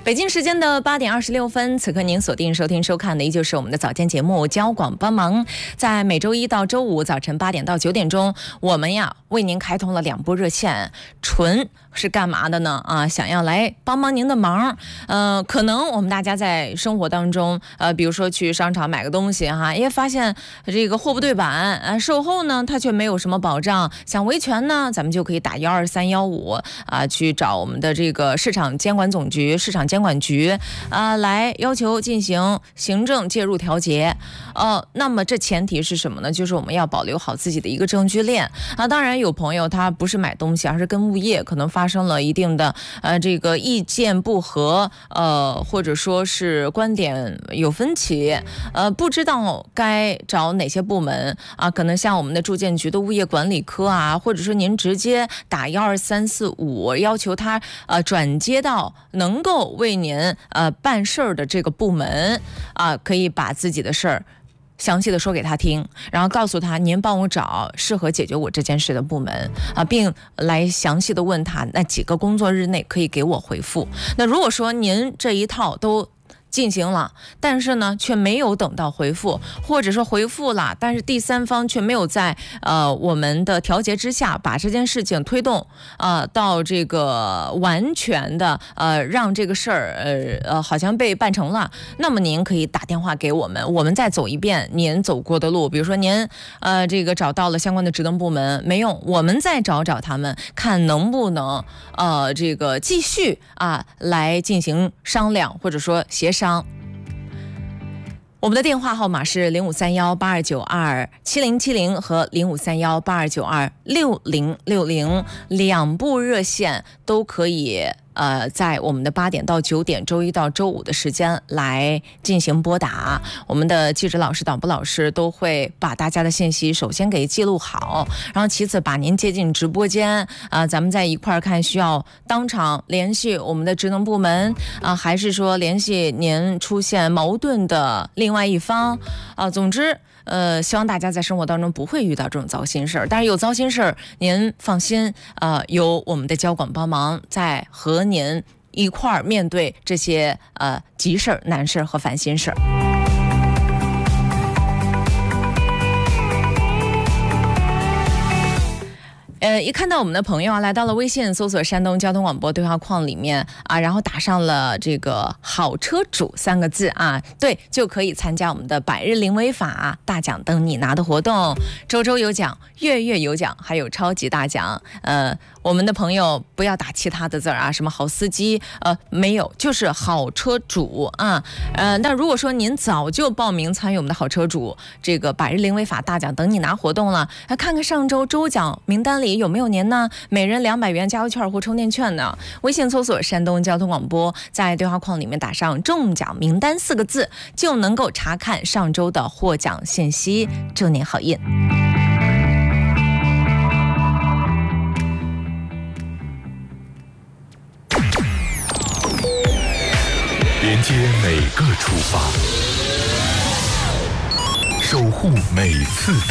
北京时间的8点26分，此刻您锁定收听收看的依旧是我们的早间节目交广帮忙。在每周一到周五早晨8点到9点钟，我们呀为您开通了2部热线，纯是干嘛的呢？想要来帮忙您的忙。可能我们大家在生活当中，比如说去商场买个东西哈，也发现这个货不对版，售后呢它却没有什么保障，想维权呢，咱们就可以打12315去找我们的这个市场监管总局、市场监管局来要求进行行政介入调节。那么这前提是什么呢？就是我们要保留好自己的一个证据链当然有朋友他不是买东西，而是跟物业可能发生了一定的这个意见不合，或者说是观点有分歧，不知道该找哪些部门可能像我们的住建局的物业管理科或者说您直接打12345，要求他转接到能够为您办事儿的这个部门可以把自己的事儿详细的说给他听，然后告诉他您帮我找适合解决我这件事的部门并来详细的问他那几个工作日内可以给我回复。那如果说您这一套都进行了，但是呢却没有等到回复，或者说回复了，但是第三方却没有在我们的调节之下把这件事情推动到这个完全的让这个事儿好像被办成了，那么您可以打电话给我们，我们再走一遍您走过的路。比如说您这个找到了相关的职能部门没用，我们再找他们，看能不能这个继续来进行商量或者说协商。我们的电话号码是053182927070和053182926060，两部热线都可以在我们的8点到9点周一到周五的时间来进行拨打，我们的记者老师、导播老师都会把大家的信息首先给记录好，然后其次把您接进直播间咱们在一块儿看需要当场联系我们的职能部门还是说联系您出现矛盾的另外一方总之希望大家在生活当中不会遇到这种糟心事儿，但是有糟心事儿您放心有我们的交广帮忙在和您一块儿面对这些急事儿、难事儿和烦心事儿。一看到我们的朋友来到了微信搜索山东交通广播对话框里面然后打上了这个好车主3个字对，就可以参加我们的百日零违法大奖等你拿的活动，周周有奖，月月有奖，还有超级大奖。我们的朋友不要打其他的字什么好司机没有，就是好车主那如果说您早就报名参与我们的好车主这个百日零违法大奖等你拿活动了，看看上周周奖名单里有没有您呢？每人200元加油券或充电券呢？微信搜索山东交通广播，在对话框里面打上中奖名单4个字，就能够查看上周的获奖信息。祝您好运！ 连接每个出发，守护每次